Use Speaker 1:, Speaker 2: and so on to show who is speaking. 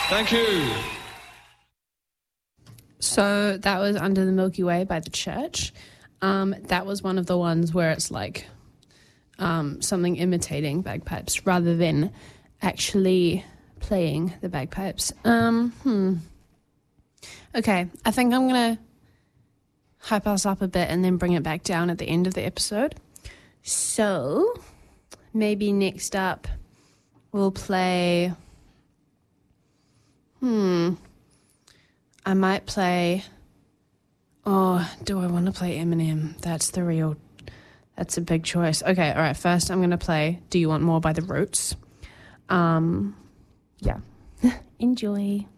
Speaker 1: Thank you.
Speaker 2: So that was Under the Milky Way by The Church. That was one of the ones where it's like something imitating bagpipes rather than actually playing the bagpipes. Okay, I think I'm going to hype us up a bit and then bring it back down at the end of the episode. So maybe next up we'll play... I might play... Oh, do I want to play Eminem? That's a big choice. Okay, all right, first I'm going to play Do You Want More by The Roots. Yeah. Enjoy.